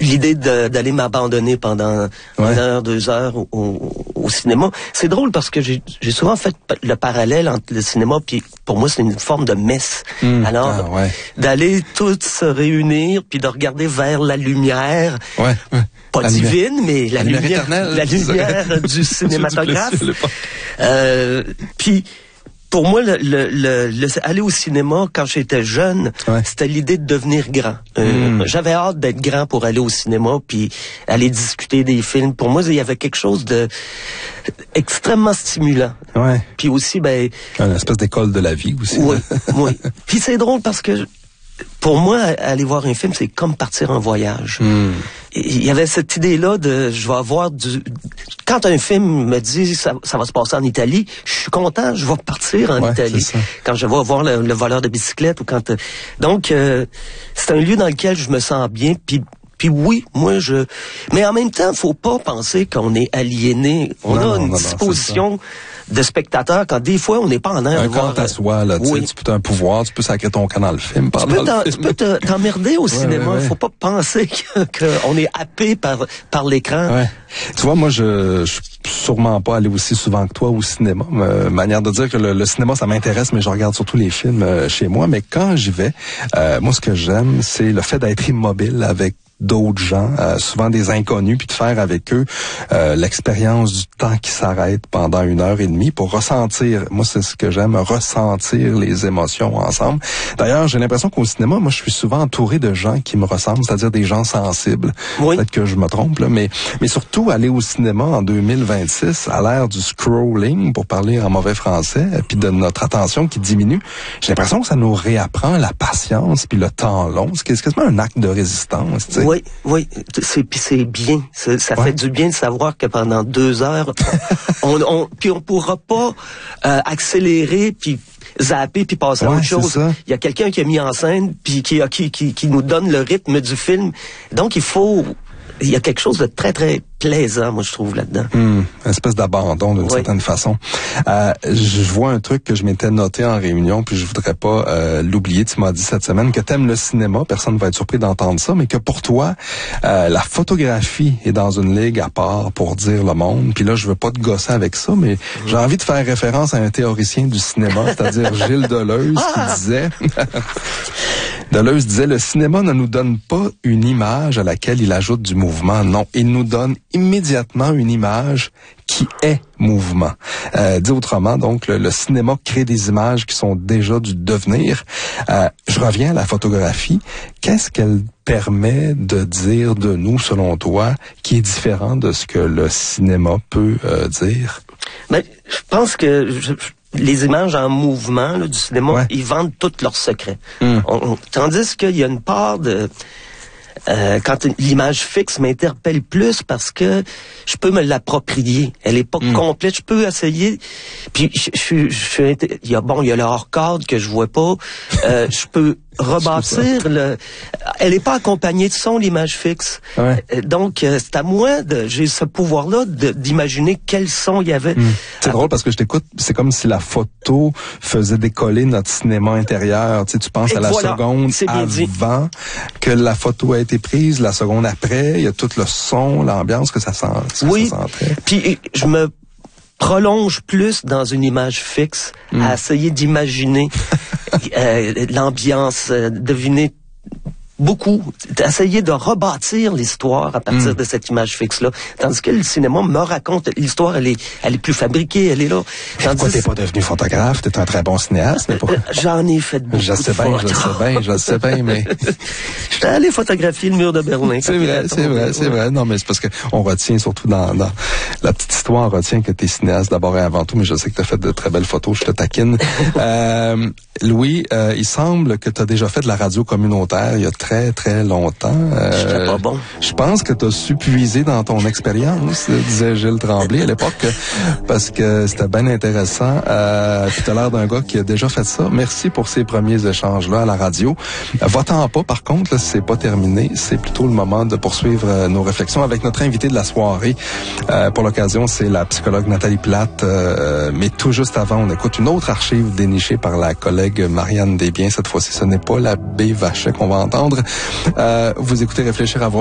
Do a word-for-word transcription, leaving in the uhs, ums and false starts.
l'idée de, d'aller m'abandonner pendant ouais. une heure, deux heures au, au, au cinéma. C'est drôle parce que j'ai, j'ai souvent fait le parallèle entre le cinéma puis pour moi c'est une forme de messe. Mmh. Alors ah, ouais. d'aller tous se réunir puis de regarder vers la lumière. Ouais. ouais. Pas la divine, lumière, mais la, la lumière, lumière, éternelle, la lumière du cinématographe. euh, puis pour moi, le, le, le, le, aller au cinéma quand j'étais jeune, ouais. c'était l'idée de devenir grand. Euh, mm. J'avais hâte d'être grand pour aller au cinéma puis aller discuter des films. Pour moi, il y avait quelque chose de extrêmement stimulant. Ouais. Puis aussi, ben, une espèce d'école de la vie aussi. Oui, oui. Puis c'est drôle parce que pour moi, aller voir un film, c'est comme partir en voyage. Mm. Il y avait cette idée-là de, je vais avoir du... Quand un film me dit ça, ça va se passer en Italie, je suis content, je vais partir en ouais, Italie. Quand je vais voir le, le voleur de bicyclette ou quand... Donc, euh, c'est un lieu dans lequel je me sens bien, puis... Puis oui, moi je... Mais en même temps, faut pas penser qu'on est aliéné. On non, a une non, disposition non, de spectateur quand des fois on n'est pas en air un de voir... à soi, là, oui. tu peux un pouvoir, tu peux sacrer ton camp dans le film. Tu peux, t'en, tu peux te, t'emmerder au ouais, cinéma. Ouais, ouais. Faut pas penser que, qu'on est happé par, par l'écran. Ouais. Tu vois, moi je... je sûrement pas aller aussi souvent que toi au cinéma. Euh, manière de dire que le, le cinéma, ça m'intéresse, mais je regarde surtout les films euh, chez moi. Mais quand j'y vais, euh, moi, ce que j'aime, c'est le fait d'être immobile avec d'autres gens, euh, souvent des inconnus, puis de faire avec eux euh, l'expérience du temps qui s'arrête pendant une heure et demie pour ressentir, moi c'est ce que j'aime, ressentir les émotions ensemble. D'ailleurs, j'ai l'impression qu'au cinéma, moi je suis souvent entouré de gens qui me ressemblent, c'est-à-dire des gens sensibles. Oui. Peut-être que je me trompe, là, mais, mais surtout aller au cinéma en deux mille vingt-six, à l'ère du scrolling, pour parler en mauvais français, puis de notre attention qui diminue, j'ai l'impression que ça nous réapprend la patience puis le temps long. C'est quasiment un acte de résistance, tu sais. Oui, oui, c'est puis c'est bien, c'est, ça ouais. fait du bien de savoir que pendant deux heures, on, on puis on pourra pas euh, accélérer puis zapper puis passer ouais, à autre chose. Il y a quelqu'un qui a mis en scène puis qui qui qui qui nous donne le rythme du film. Donc il faut, il y a quelque chose de très très plaisant, moi je trouve là-dedans. Hum, une espèce d'abandon d'une oui. certaine façon. Euh, je vois un truc que je m'étais noté en réunion, puis je voudrais pas euh, l'oublier. Tu m'as dit cette semaine que t'aimes le cinéma, personne ne va être surpris d'entendre ça, mais que pour toi, euh, la photographie est dans une ligue à part pour dire le monde. Puis là, je veux pas te gosser avec ça, mais mmh. j'ai envie de faire référence à un théoricien du cinéma, c'est-à-dire Gilles Deleuze, ah! qui disait... Deleuze disait, le cinéma ne nous donne pas une image à laquelle il ajoute du mouvement. Non, il nous donne immédiatement une image qui est mouvement. Euh, dit autrement, donc, le, le cinéma crée des images qui sont déjà du devenir. Euh, je reviens à la photographie. Qu'est-ce qu'elle permet de dire de nous, selon toi, qui est différent de ce que le cinéma peut euh, dire? Ben, je pense que... Je... Les images en mouvement là, du cinéma, ouais. ils vendent tous leurs secrets. Mm. On, on, tandis qu'il y a une part de... Euh, quand l'image fixe m'interpelle plus parce que je peux me l'approprier. Elle est pas mm. complète. Je peux essayer. Puis je, je, je, je il y a bon, il y a le hors-cadre que je vois pas. Euh, je peux rebâtir le. Elle est pas accompagnée de son l'image fixe. Ouais. Donc euh, c'est à moi de. J'ai ce pouvoir-là de, d'imaginer quel son il y avait. Mm. C'est ah, drôle parce que je t'écoute. C'est comme si la photo faisait décoller notre cinéma intérieur. Tu sais, tu penses à la voilà, seconde avant dit. que la photo a été prise, la seconde après, il y a tout le son, l'ambiance que ça sent. Que oui. Ça sentait. Puis je me prolonge plus dans une image fixe mm. à essayer d'imaginer euh, l'ambiance, euh, deviner beaucoup, essayer de rebâtir l'histoire à partir mm. de cette image fixe-là. Tandis que le cinéma me raconte l'histoire, elle est, elle est plus fabriquée, elle est là. Tandis... Pourquoi t'es pas devenu photographe? T'es un très bon cinéaste, mais pourquoi? J'en ai fait beaucoup. Je sais bien, je sais bien, je sais bien, mais... J'étais allé photographier le mur de Berlin. C'est vrai, c'est vrai, c'est vrai. Non, mais c'est parce que on retient surtout dans, dans la petite histoire, on retient que t'es cinéaste d'abord et avant tout, mais je sais que t'as fait de très belles photos, je te taquine. euh, Louis, euh, il semble que t'as déjà fait de la radio communautaire il y a très, très longtemps. Euh, pas bon. Je pense que tu as su puiser dans ton expérience, disait Gilles Tremblay à l'époque, parce que c'était bien intéressant. Euh, puis tu as l'air d'un gars qui a déjà fait ça. Merci pour ces premiers échanges-là à la radio. Va-t'en pas, par contre, là, c'est pas terminé. C'est plutôt le moment de poursuivre euh, nos réflexions avec notre invité de la soirée. Euh, pour l'occasion, c'est la psychologue Nathalie Plate. Euh, mais tout juste avant, on écoute une autre archive dénichée par la collègue Marianne Desbiens. Cette fois-ci, ce n'est pas l'abbé Vachet qu'on va entendre. Euh, vous écoutez Réfléchir à voix